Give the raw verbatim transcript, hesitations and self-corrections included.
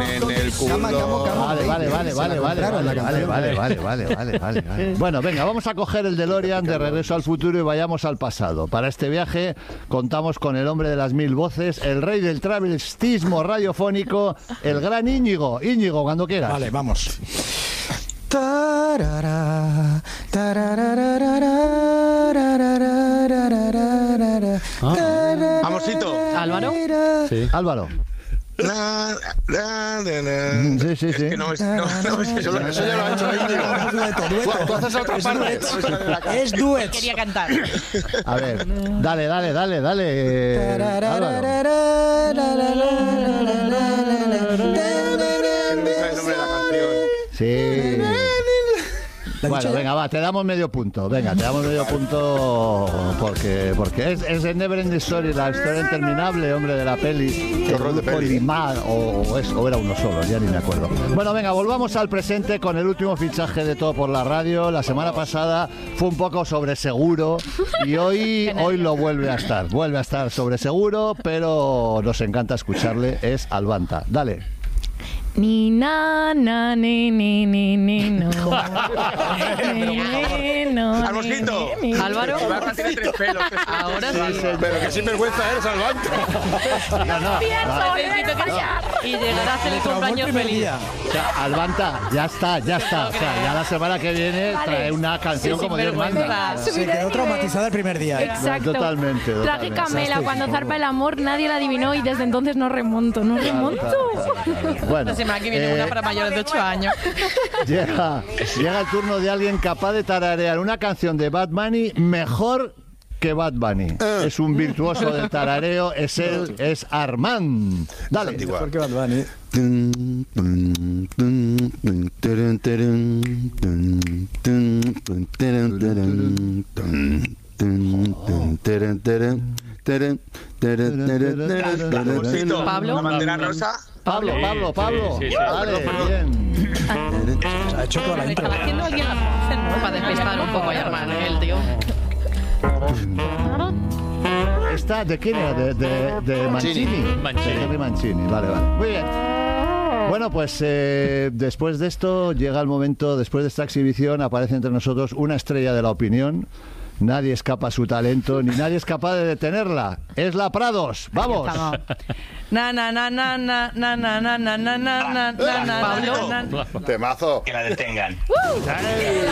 en el culo. Vale, vale, vale, vale, vale, vale, vale, vale, vale, vale, vale, vale, vale. Bueno, venga, vamos a coger el DeLorean de Regreso al Futuro y vayamos al pasado. Para este viaje contamos con el hombre de las mil voces, el rey del travestismo radiofónico, el gran Íñigo. Íñigo, cuando quieras. Vale, vamos. Vamosito. Álvaro. Sí. Álvaro. La, la, la, la. Sí, sí, sí. Es que no, es, no, no, es que eso, eso ya lo ha hecho Íñigo. Dueto, dueto. Tú haces otra parte. Es duet. Quería cantar. A ver, dale, dale, dale, dale. eh, Álvaro. No me sale el nombre de la canción. Sí. ¿La he Bueno, dicho ya? venga, va, te damos medio punto. Venga, te damos medio punto porque porque es, es el Never Ending Story, la historia interminable, hombre, de la peli. Qué horror de peli. Limar, o, o, es- o era uno solo, ya ni me acuerdo. Bueno, venga, volvamos al presente con el último fichaje de Todo por la Radio. La semana pasada fue un poco sobre seguro y hoy, hoy lo vuelve a estar. Vuelve a estar sobre seguro, pero nos encanta escucarle. Es Albanta. Dale. Ni na na ni ni ni ni no. Ni, ni, no, Almosito. ni, ni, ni. Álvaro. Barra tiene tres pelos. Ahora sí. Pero que sinvergüenza eres, Albanta. No, no, no. Necesito que- Y llegar a hacer el Traumó el cumpleaños primer feliz. día. O sea, Albanta, ya está, ya está. O sea, ya la semana que viene trae una canción Sí, como Dios manda. sinvergüenza. Se quedó traumatizada el primer día. ¿eh? Exacto. Totalmente, totalmente. Traje Camela, Desastre. cuando zarpa el amor, nadie la adivinó y desde entonces no remonto, no remonto. Bueno, La semana que viene eh, una para mayores de ocho años. llega, llega el turno de alguien capaz de tararear una canción de Bad Bunny mejor que Bad Bunny. Es un virtuoso del tarareo, es él, es Armand. Dale. ¿Por qué Bad Bunny? Pablo. La bandera rosa. Pablo, Pablo, Pablo. Sí, sí, sí. Dale, bien. Ha hecho toda la intro. Estaba haciendo alguien la voz, ¿no? Para despistar un poco a Armand, ¿eh? El tío. ¿Esta de quién era? De, de, de Mancini. Mancini. De Henry Mancini, vale, vale. Muy bien. Bueno, pues eh, después de esto llega el momento, después de esta exhibición aparece entre nosotros una estrella de la opinión. Nadie escapa a su talento, ni nadie es capaz de detenerla. Es la Prados. ¡Vamos! Estamos. Na na na na na na na na na na na na na na. Pablo. Temazo. Que la detengan. ¡Dale!